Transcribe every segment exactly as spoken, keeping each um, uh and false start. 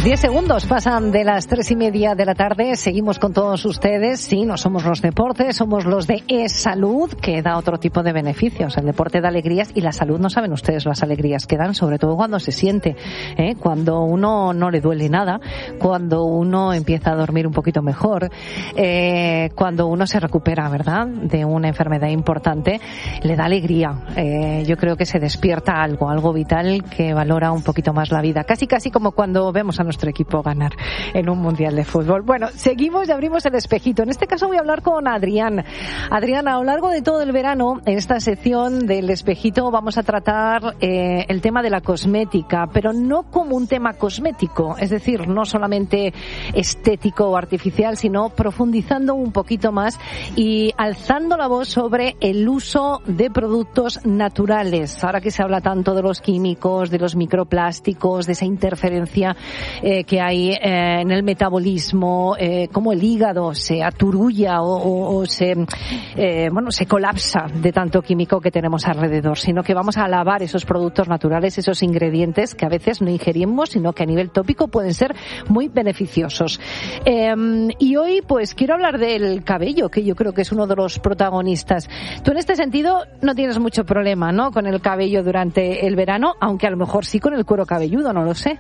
Diez segundos pasan de las tres y media de la tarde. Seguimos con todos ustedes. Sí, no somos los deportes, somos los de E-Salud, que da otro tipo de beneficios. El deporte da alegrías y la salud, no saben ustedes las alegrías que dan, sobre todo cuando se siente, ¿eh? Cuando uno no le duele nada, cuando uno empieza a dormir un poquito mejor, eh, cuando uno se recupera, ¿verdad?, de una enfermedad importante, le da alegría. Eh, yo creo que se despierta algo, algo vital que valora un poquito más la vida. Casi, casi como cuando vemos a nuestro equipo ganar en un mundial de fútbol. Bueno, seguimos y abrimos el espejito. En este caso voy a hablar con Adrián. Adrián, a lo largo de todo el verano, en esta sección del espejito vamos a tratar eh, el tema de la cosmética, pero no como un tema cosmético, es decir, no solamente estético o artificial, sino profundizando un poquito más y alzando la voz sobre el uso de productos naturales. Ahora que se habla tanto de los químicos, de los microplásticos, de esa interferencia Eh, que hay eh, en el metabolismo, eh, cómo el hígado se aturulla o, o, o se eh, bueno se colapsa de tanto químico que tenemos alrededor, sino que vamos a alabar esos productos naturales, esos ingredientes que a veces no ingerimos, sino que a nivel tópico pueden ser muy beneficiosos. Eh, y hoy pues quiero hablar del cabello, que yo creo que es uno de los protagonistas. Tú en este sentido no tienes mucho problema, ¿no?, con el cabello durante el verano, aunque a lo mejor sí con el cuero cabelludo, no lo sé.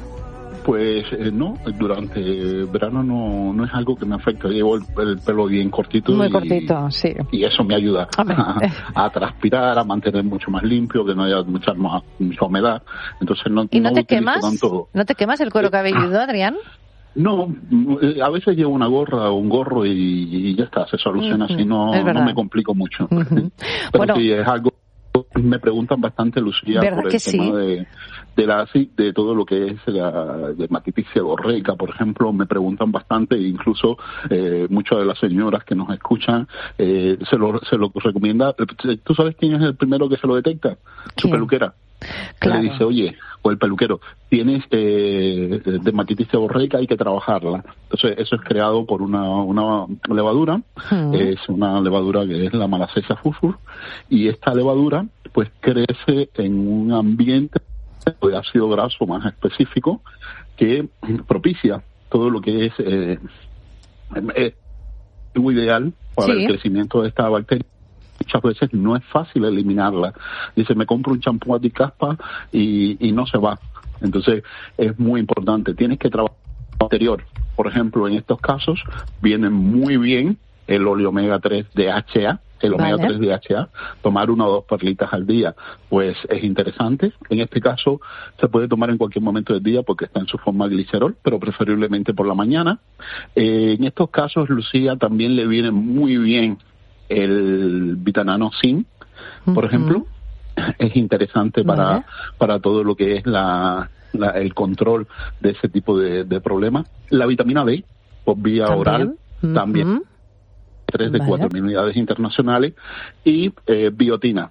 Pues eh, no, durante el verano no, no es algo que me afecta. Llevo el, el pelo bien cortito. Muy y, cortito, sí. Y eso me ayuda a, a transpirar, a mantener mucho más limpio, que no haya mucha, mucha humedad. Entonces no, ¿Y no, no te utilizo quemas? tanto. ¿No te quemas el cuero cabelludo, Adrián? No, a veces llevo una gorra o un gorro y, y ya está, se soluciona uh-huh. así, no, no me complico mucho. Uh-huh. Pero bueno, sí, es algo. Me preguntan bastante, Lucía, por el tema sí? de, de la de todo lo que es la dermatitis seborreica, por ejemplo. Me preguntan bastante, e incluso eh, muchas de las señoras que nos escuchan eh, se lo se lo recomienda. ¿Tú sabes quién es el primero que se lo detecta? Su ¿Quién? peluquera. Claro. Le dice, oye, o el peluquero, tienes eh, dermatitis seborreica, hay que trabajarla. Entonces eso es creado por una, una levadura, uh-huh. es una levadura que es la Malassezia fusfur, y esta levadura pues crece en un ambiente de ácido graso más específico que propicia todo lo que es eh, eh, muy ideal para sí. el crecimiento de esta bacteria. Muchas veces no es fácil eliminarla. Dice, me compro un champú anticaspa y, y no se va. Entonces, es muy importante. Tienes que trabajar anterior. Por ejemplo, en estos casos, viene muy bien el óleo omega tres D H A, el omega vale. tres D H A, tomar una o dos perlitas al día, pues es interesante. En este caso, se puede tomar en cualquier momento del día porque está en su forma glicerol, pero preferiblemente por la mañana. Eh, en estos casos, Lucía, también le viene muy bien el Vitanano Zinc, por uh-huh. ejemplo, es interesante para vale. para todo lo que es la, la el control de ese tipo de, de problemas. La vitamina D, por vía ¿También? oral, uh-huh. también, tres de cuatro vale. unidades internacionales, y eh, biotina.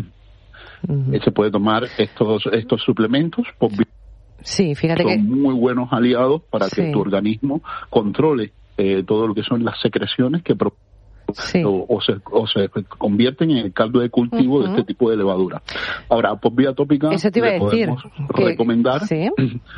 Uh-huh. Se puede tomar estos estos suplementos por vía Sí, fíjate son que... muy buenos aliados para sí. que tu organismo controle eh, todo lo que son las secreciones que pro- Sí. O, o, se, o se convierten en el caldo de cultivo uh-huh. de este tipo de levadura. Ahora, por vía tópica, Eso te iba a le decir, podemos que, recomendar ¿sí?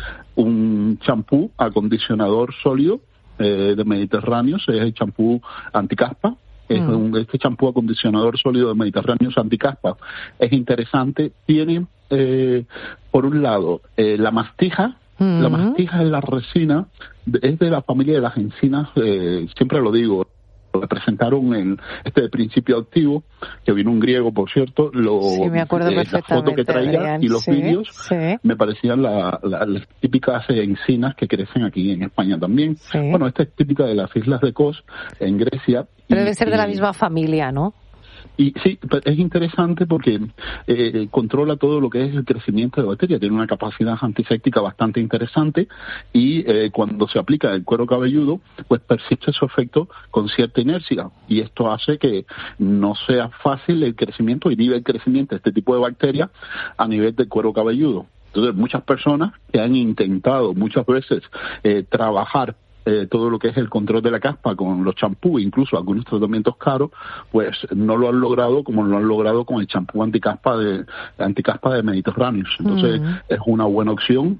un champú acondicionador sólido eh, de Mediterráneo, es el champú anticaspa. Es mm. un, este champú acondicionador sólido de Mediterráneo anticaspa es interesante. Tiene, eh, por un lado, eh, la mastija. Mm. La mastija es la resina, es de la familia de las encinas, eh, siempre lo digo. Le presentaron en este principio activo, que vino un griego, por cierto, lo, sí, me acuerdo eh, la foto que traía Adrián, y los sí, vídeos sí. me parecían la, la, las típicas encinas que crecen aquí en España también. Sí. Bueno, esta es típica de las islas de Kos, en Grecia. Pero y, debe ser de la misma familia, ¿no? Y sí, es interesante porque eh, controla todo lo que es el crecimiento de bacterias, tiene una capacidad antiséptica bastante interesante y eh, cuando se aplica el cuero cabelludo, pues persiste su efecto con cierta inercia y esto hace que no sea fácil el crecimiento, inhibe el crecimiento de este tipo de bacterias a nivel del cuero cabelludo. Entonces, muchas personas que han intentado muchas veces eh, trabajar Eh, todo lo que es el control de la caspa con los champús, incluso algunos tratamientos caros, pues no lo han logrado como lo han logrado con el champú anticaspa de anticaspa de Mediterráneo. Entonces mm. es una buena opción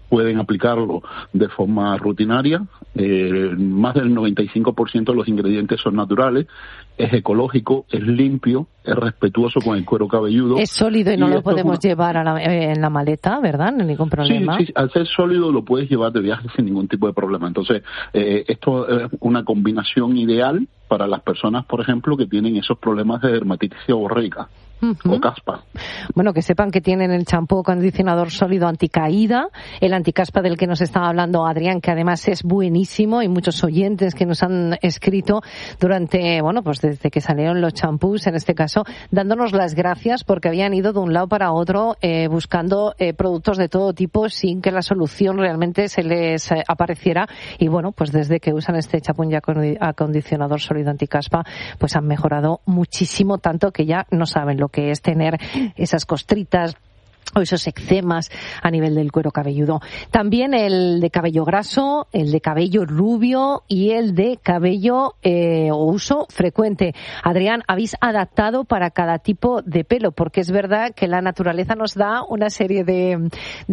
pueden aplicarlo de forma rutinaria. Eh, más del noventa y cinco por ciento de los ingredientes son naturales, es ecológico, es limpio, es respetuoso con el cuero cabelludo. Es sólido y no y lo podemos una... llevar a la, eh, en la maleta, ¿verdad? No hay ningún problema. Sí, sí, al ser sólido lo puedes llevar de viaje sin ningún tipo de problema. Entonces, eh, esto es una combinación ideal para las personas, por ejemplo, que tienen esos problemas de dermatitis seborreica. Uh-huh. O caspa. Bueno, que sepan que tienen el champú acondicionador sólido anticaída, el anticaspa del que nos estaba hablando Adrián, que además es buenísimo, y muchos oyentes que nos han escrito durante, bueno, pues desde que salieron los champús, en este caso, dándonos las gracias porque habían ido de un lado para otro eh, buscando eh, productos de todo tipo sin que la solución realmente se les eh, apareciera, y bueno, pues desde que usan este champú y acondicionador sólido anticaspa, pues han mejorado muchísimo, tanto que ya no saben lo que es tener esas costritas o esos eczemas a nivel del cuero cabelludo. También el de cabello graso, el de cabello rubio y el de cabello eh, o uso frecuente. Adrián, habéis adaptado para cada tipo de pelo, porque es verdad que la naturaleza nos da una serie de,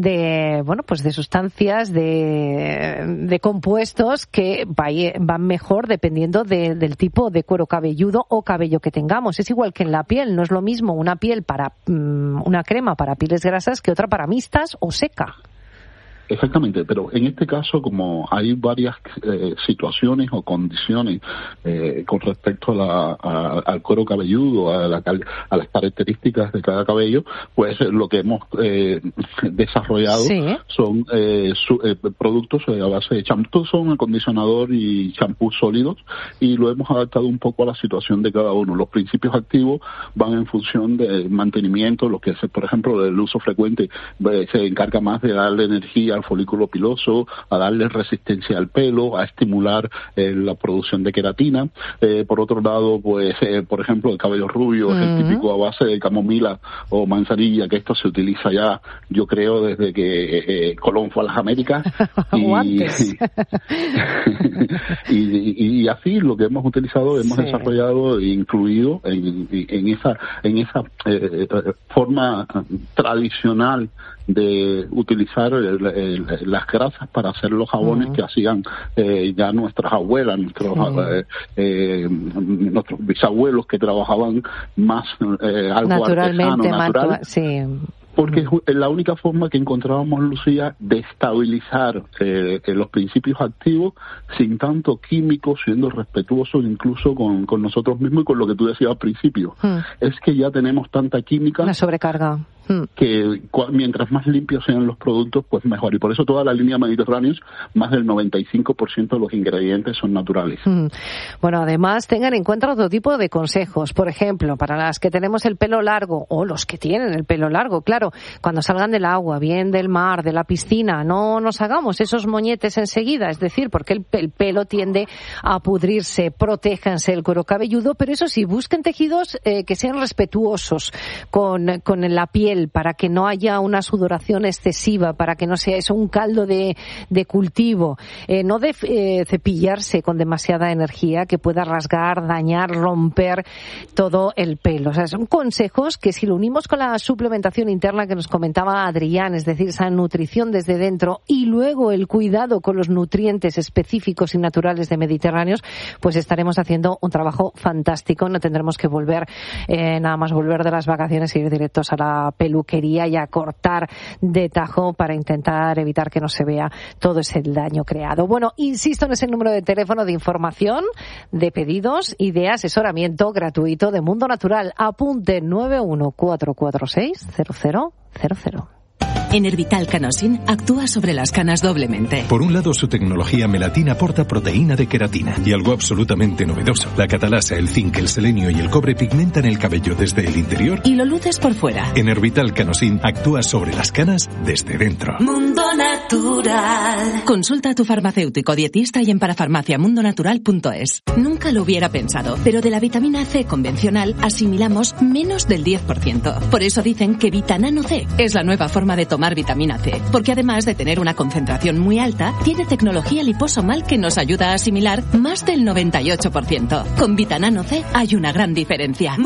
de bueno, pues de sustancias, de, de compuestos que van mejor dependiendo de, del tipo de cuero cabelludo o cabello que tengamos. Es igual que en la piel, no es lo mismo una piel para um, una crema para pieles grasas que otra para mixtas o seca. Exactamente, pero en este caso, como hay varias eh, situaciones o condiciones eh, con respecto a la, a, al cuero cabelludo, a, la, a las características de cada cabello, pues lo que hemos eh, desarrollado sí. son eh, su, eh, productos a base de champú, son acondicionador y champú sólidos, y lo hemos adaptado un poco a la situación de cada uno. Los principios activos van en función del mantenimiento, lo que es, por ejemplo, del uso frecuente, eh, se encarga más de darle energía al folículo piloso, a darle resistencia al pelo, a estimular eh, la producción de queratina. Eh, por otro lado, pues, eh, por ejemplo, el cabello rubio uh-huh. es el típico a base de camomila o manzanilla, que esto se utiliza ya, yo creo, desde que eh, Colón fue a las Américas. y, y, y, y así lo que hemos utilizado, hemos sí. desarrollado e incluido en, en esa, en esa eh, forma tradicional de utilizar el, el, las grasas para hacer los jabones uh-huh. que hacían eh, ya nuestras abuelas, nuestros uh-huh. eh, eh, nuestros bisabuelos, que trabajaban más eh, algo artesano, natural. Matua- sí. Porque es la única forma que encontrábamos, Lucía, de estabilizar eh, los principios activos sin tanto químico, siendo respetuosos incluso con, con nosotros mismos y con lo que tú decías al principio. Hmm. Es que ya tenemos tanta química. Una sobrecarga. Que cu- mientras más limpios sean los productos, pues mejor. Y por eso toda la línea Mediterránea, más del noventa y cinco por ciento de los ingredientes son naturales. Mm. Bueno, además tengan en cuenta otro tipo de consejos. Por ejemplo, para las que tenemos el pelo largo, o los que tienen el pelo largo, claro, cuando salgan del agua, bien del mar, de la piscina, no nos hagamos esos moñetes enseguida, es decir, porque el, el pelo tiende a pudrirse. Protéjanse el cuero cabelludo, pero eso sí, busquen tejidos eh, que sean respetuosos con, con la piel, para que no haya una sudoración excesiva, para que no sea eso un caldo de, de cultivo, eh, no de eh, cepillarse con demasiada energía que pueda rasgar, dañar, romper todo el pelo. O sea, son consejos que, si lo unimos con la suplementación interna que nos comentaba Adrián, es decir, esa nutrición desde dentro, y luego el cuidado con los nutrientes específicos y naturales de Mediterráneos, pues estaremos haciendo un trabajo fantástico. No tendremos que volver, eh, nada más volver de las vacaciones e ir directos a la peluquería y a cortar de tajo para intentar evitar que no se vea todo ese daño creado. Bueno, insisto en ese número de teléfono de información, de pedidos y de asesoramiento gratuito de Mundo Natural. Apunte nueve uno cuatro cuatro seis cero cero cero cero. Enervital Canosin actúa sobre las canas doblemente. Por un lado, su tecnología melatina aporta proteína de queratina. Y algo absolutamente novedoso: la catalasa, el zinc, el selenio y el cobre pigmentan el cabello desde el interior y lo luces por fuera. Enervital Canosin actúa sobre las canas desde dentro. Mundo Natural. Consulta a tu farmacéutico dietista y en parafarmaciamundonatural punto es. Nunca lo hubiera pensado, pero de la vitamina C convencional asimilamos menos del diez por ciento. Por eso dicen que Vitanano C es la nueva forma de tomar vitamina C, porque además de tener una concentración muy alta, tiene tecnología liposomal que nos ayuda a asimilar más del noventa y ocho por ciento. Con Vitanano C hay una gran diferencia.